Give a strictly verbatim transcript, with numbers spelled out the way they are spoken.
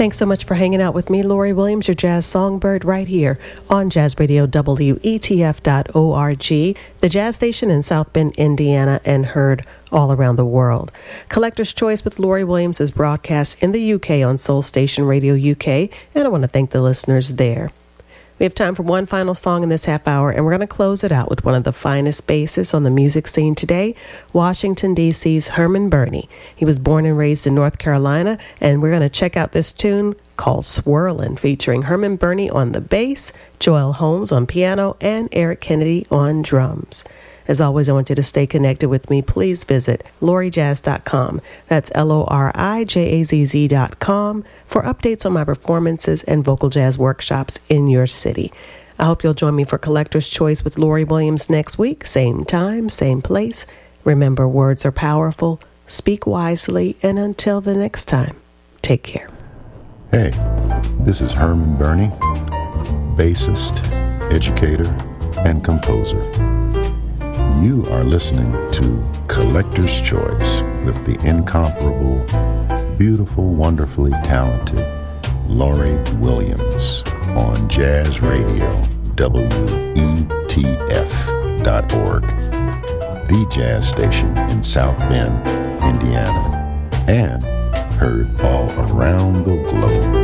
Thanks so much for hanging out with me, Lori Williams, your jazz songbird, right here on Jazz Radio W E T F dot org, the jazz station in South Bend, Indiana, and heard all around the world. Collector's Choice with Lori Williams is broadcast in the U K on Soul Station Radio U K, and I want to thank the listeners there. We have time for one final song in this half hour, and we're going to close it out with one of the finest bassists on the music scene today, Washington, D C's Herman Burney. He was born and raised in North Carolina, and we're going to check out this tune called Swirlin', featuring Herman Burney on the bass, Joel Holmes on piano, and Eric Kennedy on drums. As always, I want you to stay connected with me. Please visit lori jazz dot com. That's L O R I J A Z Z dot com for updates on my performances and vocal jazz workshops in your city. I hope you'll join me for Collector's Choice with Lori Williams next week. Same time, same place. Remember, words are powerful. Speak wisely. And until the next time, take care. Hey, this is Herman Burney, bassist, educator, and composer. You are listening to Collector's Choice with the incomparable, beautiful, wonderfully talented Lori Williams on Jazz Radio W E T F dot org, the jazz station in South Bend, Indiana, and heard all around the globe.